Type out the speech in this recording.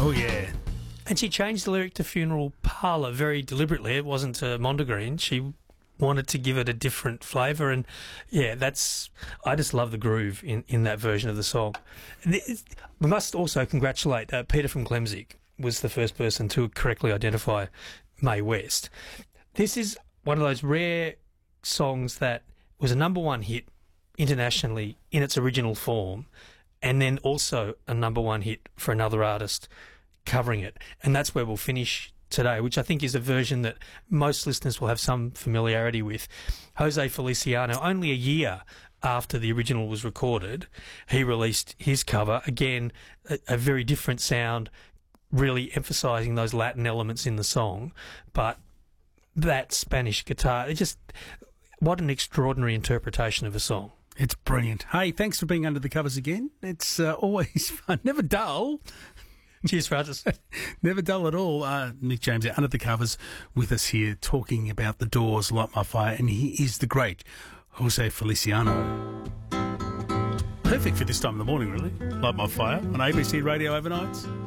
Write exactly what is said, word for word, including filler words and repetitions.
Oh, yeah. And she changed the lyric to Funeral Parlour very deliberately. It wasn't to Mondegreen. She wanted to give it a different flavour. And, yeah, that's... I just love the groove in, in that version of the song. We must also congratulate uh, Peter from Glemzik was the first person to correctly identify Mae West. This is one of those rare songs that was a number one hit internationally in its original form, and then also a number one hit for another artist covering it. And that's where we'll finish today, which I think is a version that most listeners will have some familiarity with. Jose Feliciano, only a year after the original was recorded, he released his cover. Again, a, a very different sound, really emphasising those Latin elements in the song, but that Spanish guitar, it just... what an extraordinary interpretation of a song. It's brilliant. Hey, thanks for being under the covers again. It's uh, always fun. Never dull. Cheers, Francis. Never dull at all. Uh, Nick James under the covers with us here talking about The Doors, Light My Fire, and he is the great Jose Feliciano. Perfect for this time of the morning, really. Light My Fire on A B C Radio overnights.